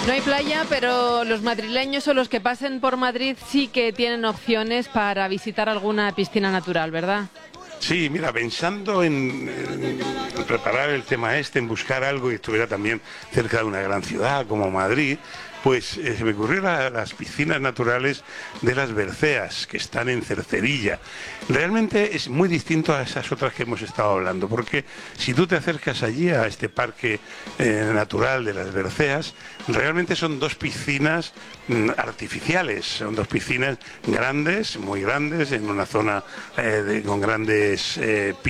No hay playa, pero los madrileños o los que pasen por Madrid sí que tienen opciones para visitar alguna piscina natural, ¿verdad? Sí, mira, pensando en preparar el tema en buscar algo que estuviera también cerca de una gran ciudad como Madrid, pues se me ocurrió las piscinas naturales de las Berceas, que están en Cercerilla. Realmente es muy distinto a esas otras que hemos estado hablando, porque si tú te acercas allí a este parque natural de las Berceas, realmente son dos piscinas artificiales, son dos piscinas grandes, muy grandes, en una zona con grandes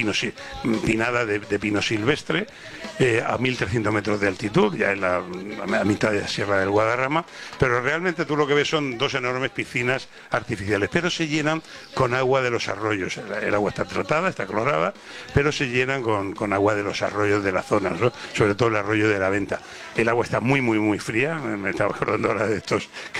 pinada de pino silvestre, a 1.300 metros de altitud, ya en a mitad de la Sierra del Guadarrama, pero realmente tú lo que ves son dos enormes piscinas artificiales, pero se llenan con agua de los arroyos. El agua está tratada, está clorada, pero se llenan con agua de los arroyos de la zona, ¿no? Sobre todo el arroyo de la Venta. El agua está muy, muy, muy fría. Me estaba acordando ahora de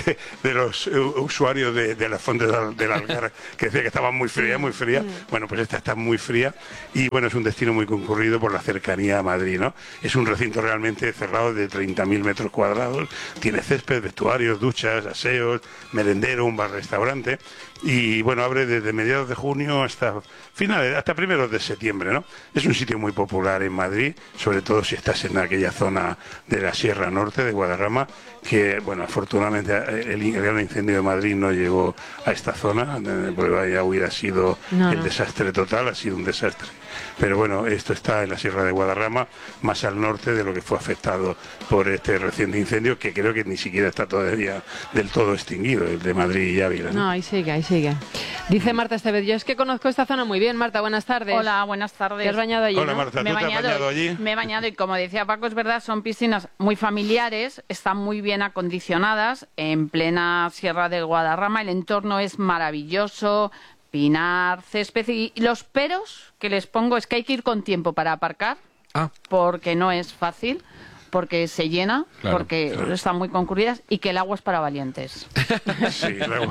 de los usuarios de la fuente del Algar, que decía que estaba muy fría, muy fría. Bueno, pues esta está muy fría y bueno, es un destino muy concurrido por la cercanía a Madrid, ¿no? Es un recinto realmente cerrado de 30.000 metros cuadrados, tiene césped, vestuarios, duchas, aseos, merendero, un bar-restaurante y bueno, abre desde mediados de junio hasta primeros de septiembre, ¿no? Es un sitio muy popular en Madrid, sobre todo si estás en aquella zona de la Sierra Norte de Guadarrama, que bueno, afortunadamente el gran incendio de Madrid no llegó a esta zona, porque ya hubiera sido el desastre total, ha sido un desastre. Pero bueno, esto está en la Sierra de Guadarrama, más al norte de lo que fue afectado por este reciente incendio, que creo que ni siquiera está todavía del todo extinguido, el de Madrid y Ávila, ¿no? No, ahí sigue, ahí sigue. Dice Marta Estevez, yo es que conozco esta zona muy bien. Marta, buenas tardes. Hola, buenas tardes. ¿Te has bañado allí? Hola, ¿no? Marta, ¿tú te has bañado allí? Me he bañado y como decía Paco, es verdad, son piscinas muy familiares, están muy bien acondicionadas, en plena Sierra del Guadarrama, el entorno es maravilloso, pinar, césped y los peros que les pongo es que hay que ir con tiempo para aparcar, porque no es fácil, porque se llena, porque están muy concurridas y que el agua es para valientes. Sí,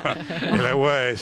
el agua es...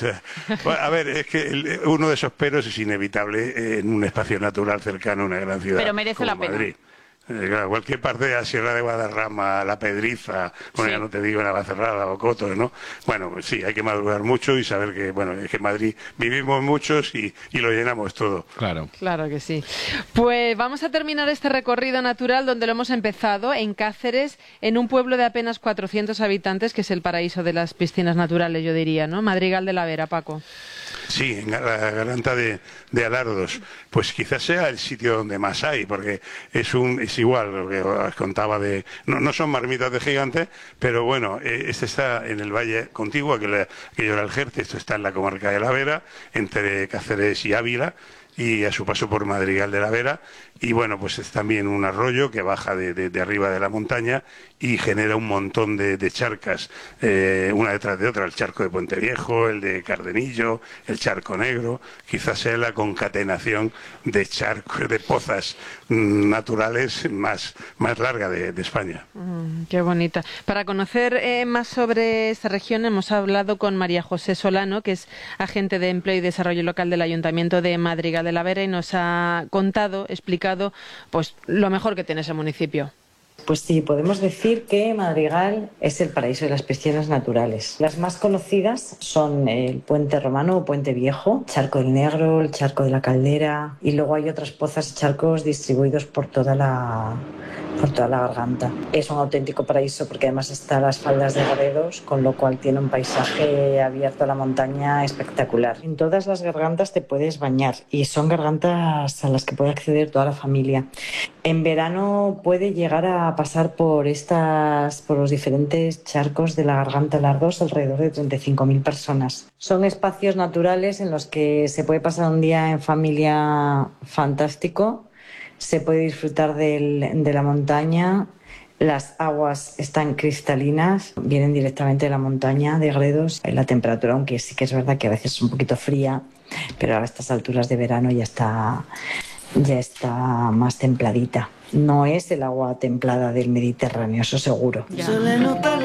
a ver, es que uno de esos peros es inevitable en un espacio natural cercano a una gran ciudad. Pero merece como la pena. Madrid. Claro, cualquier parte de la Sierra de Guadarrama, La Pedriza, bueno, ya no te digo Navacerrada o Coto, ¿no? Bueno, pues sí, hay que madrugar mucho y saber que, bueno, es que en Madrid vivimos muchos y lo llenamos todo. Claro. Claro que sí. Pues vamos a terminar este recorrido natural donde lo hemos empezado, en Cáceres, en un pueblo de apenas 400 habitantes, que es el paraíso de las piscinas naturales, yo diría, ¿no? Madrigal de la Vera, Paco. Sí, en la garganta de Alardos. Pues quizás sea el sitio donde más hay, porque es igual lo que os contaba de... No son marmitas de gigantes, pero bueno, este está en el valle contiguo, aquello era el Jerte, esto está en la comarca de la Vera, entre Cáceres y Ávila, y a su paso por Madrigal de la Vera, y bueno, pues es también un arroyo que baja de arriba de la montaña y genera un montón de charcas, una detrás de otra, el charco de Puente Viejo, el de Cardenillo, el charco negro, quizás sea la concatenación de charcos, de pozas naturales más larga de España. Qué bonita. Para conocer más sobre esta región hemos hablado con María José Solano, que es agente de Empleo y Desarrollo Local del Ayuntamiento de Madrigal de la Vera, y nos ha explicado pues lo mejor que tiene ese municipio. Pues sí, podemos decir que Madrigal es el paraíso de las piscinas naturales. Las más conocidas son el Puente Romano o Puente Viejo, Charco del Negro, el Charco de la Caldera, y luego hay otras pozas y charcos distribuidos por toda la garganta. Es un auténtico paraíso porque además está a las faldas de Gredos, con lo cual tiene un paisaje abierto a la montaña espectacular. En todas las gargantas te puedes bañar y son gargantas a las que puede acceder toda la familia. En verano puede llegar a pasar por los diferentes charcos de la garganta Alardos alrededor de 35.000 personas. Son espacios naturales en los que se puede pasar un día en familia fantástico. Se puede disfrutar de la montaña, las aguas están cristalinas, vienen directamente de la montaña de Gredos. La temperatura, aunque sí que es verdad que a veces es un poquito fría, pero a estas alturas de verano ya está más templadita. No es el agua templada del Mediterráneo, eso seguro.